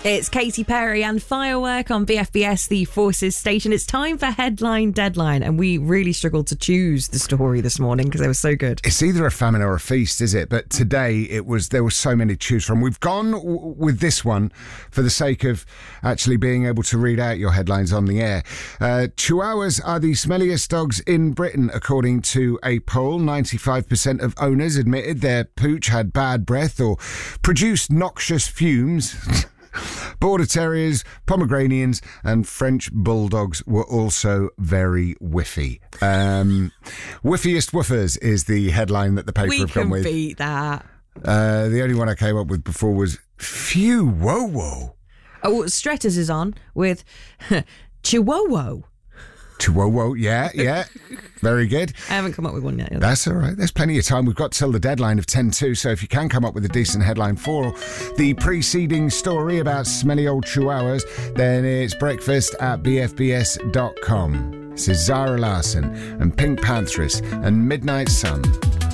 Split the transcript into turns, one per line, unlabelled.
It's Katy Perry and Firework on BFBS, the Forces station. It's time for Headline Deadline, and we really struggled to choose the story this morning because they were so good.
It's either a famine or a feast, is it? But today there were so many to choose from. We've gone with this one for the sake of actually being able to read out your headlines on the air. Chihuahuas are the smelliest dogs in Britain, according to a poll. 95% of owners admitted their pooch had bad breath or produced noxious fumes. Border Terriers, Pomeranians and French Bulldogs were also very whiffy. Whiffiest woofers is the headline that the paper have gone with.
We can beat that.
The only one I came up with before was Phew Whoa Whoa.
Oh, Stretters is on with Chihuahua.
Chihuahua, yeah. Very good.
I haven't come up with one yet.
That's all right. There's plenty of time. We've got till the deadline of 10:02, so if you can come up with a decent headline for the preceding story about smelly old chihuahuas, then it's breakfast@bfbs.com. This is Zara Larsson and Pink Panthers and Midnight Sun.